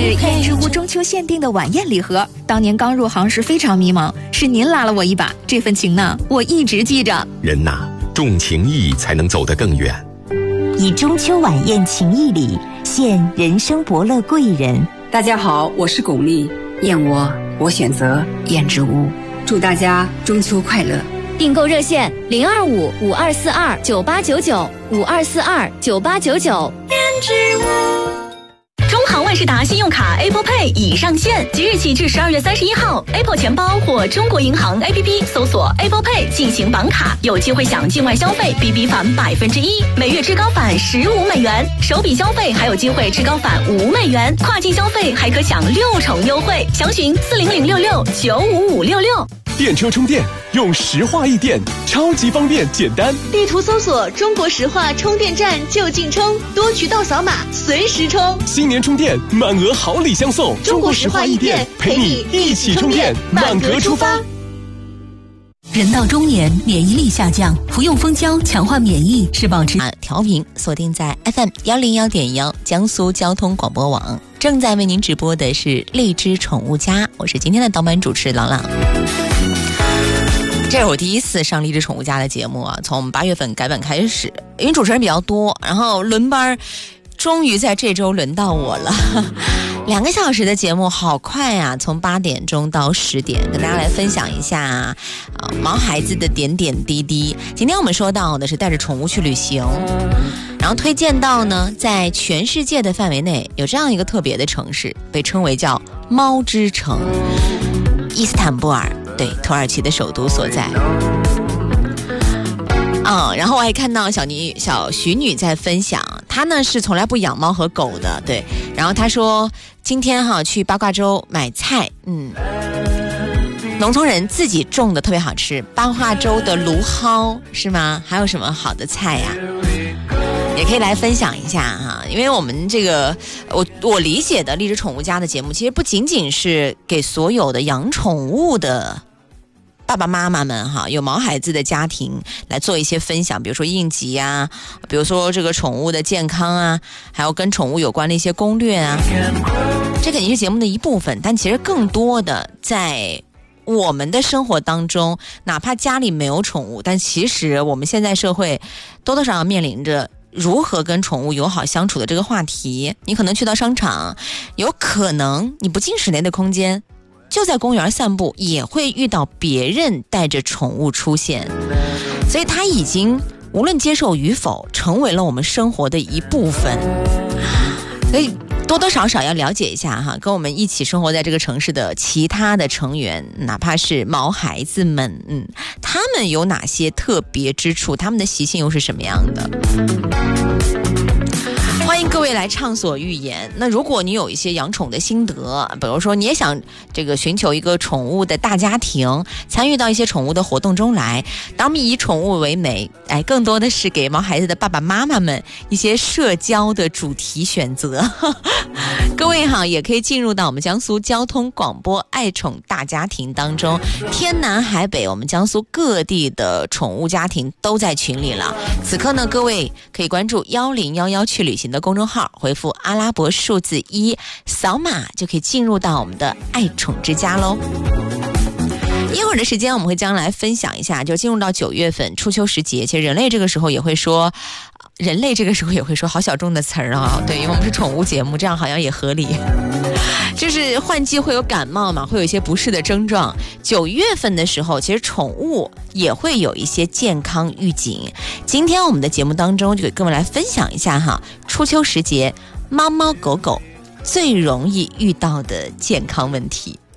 燕之屋中秋限定的晚宴礼盒，当年刚入行时非常迷茫，是您拉了我一把，这份情呢，我一直记着。 人呐，重情义才能走得更远。 以中秋晚宴情谊礼，献人生伯乐贵人。 大家好，我是巩俐，燕我选择燕之屋，祝大家中秋快乐。 订购热线025-5242-9899，5242-9899。燕之屋。中航万事达信用卡 Apple Pay 已上线，即日起至12月31号 ，Apple 钱包或中国银行 APP 搜索 Apple Pay 进行绑卡，有机会享境外消费 BB 返1%，每月至高返15美元；首笔消费还有机会至高返5美元，跨境消费还可享6重优惠。详询40066-95566。 电车充电用石化易电，超级方便简单。 地图搜索中国石化充电站就近充，多渠道扫码随时充。 新年充电满额好礼相送， 中国石化易电陪你一起充电，满格出发。 人到中年，免疫力下降，服用蜂胶强化免疫是保持。 调频锁定在 FM101.1江苏交通广播网，正在为您直播的是荔枝宠物家，我是今天的导版主持朗朗。这是我第一次上荔枝宠物家的节目啊，从8月份改版开始，因为主持人比较多，然后轮班，终于在这周轮到我了。2个小时的节目好快啊，从8点钟到10点，跟大家来分享一下毛孩子的点点滴滴。今天我们说到的是带着宠物去旅行，然后推荐到呢，在全世界的范围内有这样一个特别的城市，被称为叫猫之城，伊斯坦布尔，对，土耳其的首都所在。然后我还看到小徐女在分享，她呢是从来不养猫和狗的，对。然后她说今天去八卦洲买菜，农村人自己种的特别好吃，八卦洲的芦蒿是吗？还有什么好的菜呀？也可以来分享一下哈，因为我们这个我理解的荔枝宠物家的节目，其实不仅仅是给所有的养宠物的爸爸妈妈们有毛孩子的家庭来做一些分享，比如说应急啊，比如说这个宠物的健康啊，还有跟宠物有关的一些攻略啊，这肯定是节目的一部分，但其实更多的在我们的生活当中，哪怕家里没有宠物，但其实我们现在社会多多少少面临着如何跟宠物友好相处的这个话题。你可能去到商场，有可能你不进室内的空间，就在公园散步，也会遇到别人带着宠物出现，所以它已经无论接受与否，成为了我们生活的一部分。所以多多少少要了解一下跟我们一起生活在这个城市的其他的成员，哪怕是毛孩子们，他们有哪些特别之处，他们的习性又是什么样的。欢迎各位来畅所欲言。那如果你有一些养宠的心得，比如说你也想这个寻求一个宠物的大家庭，参与到一些宠物的活动中来，当我们以宠物为美，更多的是给毛孩子的爸爸妈妈们一些社交的主题选择。各位也可以进入到我们江苏交通广播爱宠大家庭当中，天南海北我们江苏各地的宠物家庭都在群里了。此刻呢，各位可以关注1011去旅行的公众号，回复阿拉伯数字1，扫码就可以进入到我们的爱宠之家喽。一会儿的时间我们会将来分享一下，就进入到9月份初秋时节，其实人类这个时候也会说好小众的词儿啊，对，因为我们是宠物节目，这样好像也合理。就是换季会有感冒嘛，会有一些不适的症状。9月份的时候，其实宠物也会有一些健康预警。今天我们的节目当中就给各位来分享一下初秋时节猫猫狗狗最容易遇到的健康问题。